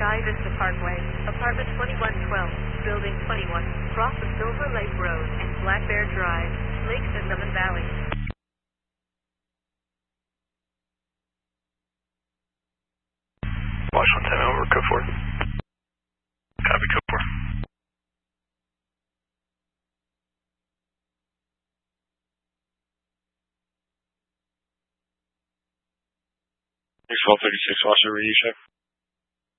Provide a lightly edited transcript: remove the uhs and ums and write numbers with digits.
Sky Vista Parkway, apartment 2112, building 21, cross of Silver Lake Road and Black Bear Drive, Lake Cinnamon Valley. Watch 110 over, code 4. Copy, code 4. Next 1236, watch over you, check.